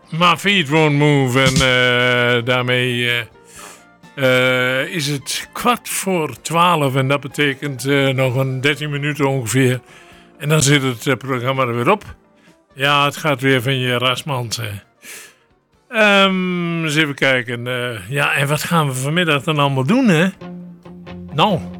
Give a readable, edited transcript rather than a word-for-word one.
My Feet Won't Move. En daarmee is het 11:15. En dat betekent nog een 13 minuten ongeveer. En dan zit het programma er weer op. Ja, het gaat weer van je Rasmans. Eens even kijken. Ja, en wat gaan we vanmiddag dan allemaal doen, hè? Nou...